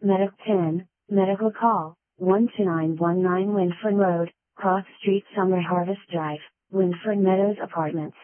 Medic PIN, medical call, 12919 Winford Road, Cross Street Summer Harvest Drive, Winford Meadows Apartments.